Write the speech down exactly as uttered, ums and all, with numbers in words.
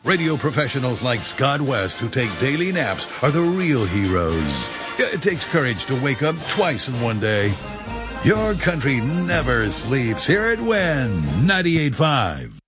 Radio professionals like Scott West, who take daily naps, are the real heroes. It takes courage to wake up twice in one day. Your country never sleeps. Here at Win ninety-eight point five.